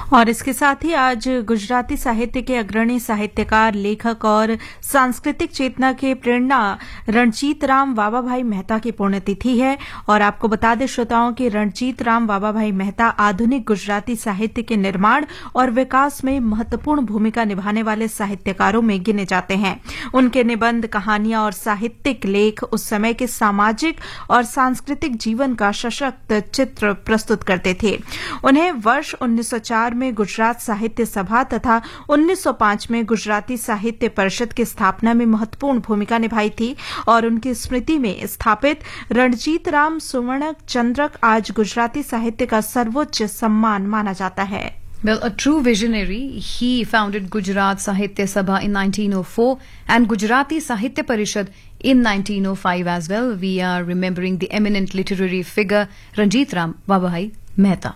और इसके साथ ही आज गुजराती साहित्य के अग्रणी साहित्यकार, लेखक और सांस्कृतिक चेतना के प्रेरणा रणजीत राम वाबाभाई मेहता की पुण्यतिथि है। और आपको बता दें श्रोताओं कि रणजीत राम वाबाभाई मेहता आधुनिक गुजराती साहित्य के निर्माण और विकास में महत्वपूर्ण भूमिका निभाने वाले साहित्यकारों में गिने जाते हैं। उनके निबंध, कहानियां और साहित्यिक लेख उस समय के सामाजिक और सांस्कृतिक जीवन का सशक्त चित्र प्रस्तुत करते थे। उन्हें वर्ष 1904 में गुजरात साहित्य सभा तथा 1905 में गुजराती साहित्य परिषद की स्थापना में महत्वपूर्ण भूमिका निभाई थी और उनकी स्मृति में स्थापित रणजीत राम सुवर्ण चंद्रक आज गुजराती साहित्य का सर्वोच्च सम्मान माना जाता है। Well, a true visionary, he founded Gujarat Sahitya Sabha in 1904 and Gujarati Sahitya Parishad in 1905 as well. We are remembering the eminent literary figure Ranjit Ram Babahai Mehta.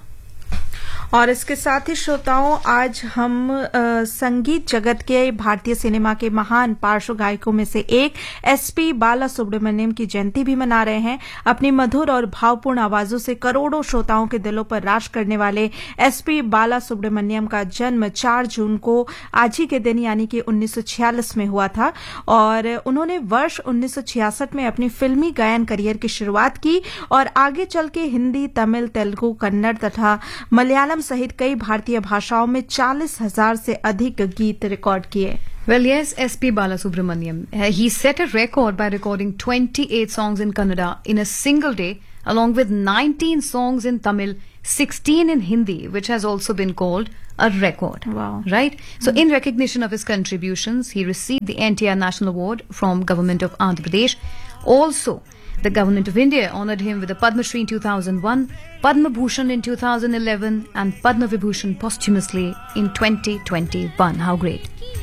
और इसके साथ ही श्रोताओं, आज हम संगीत जगत के भारतीय सिनेमा के महान पार्श्व गायकों में से एक एसपी बाला सुब्रमण्यम की जयंती भी मना रहे हैं। अपनी मधुर और भावपूर्ण आवाजों से करोड़ों श्रोताओं के दिलों पर राज करने वाले एसपी बाला सुब्रमण्यम का जन्म 4 जून को आज ही के दिन यानी कि 1946 में हुआ था और उन्होंने वर्ष 1966 में अपनी फिल्मी गायन करियर की शुरुआत की और आगे चल के हिंदी, तमिल, तेलुगु, कन्नड़ तथा मलयालम सहित कई भारतीय भाषाओं में 40,000 से अधिक गीत रिकॉर्ड किए। Well, yes, SP Balasubramaniam. He set a record by recording 28 songs in Kannada in a single day, along with 19 songs in Tamil, 16 in Hindi, which has also been called a record. Wow. Right? So, in recognition of his contributions, he received the NTR National Award from Government of Andhra Pradesh. Also, the Government of India honoured him with the Padma Shri in 2001, Padma Bhushan in 2011 and Padma Vibhushan posthumously in 2021. How great.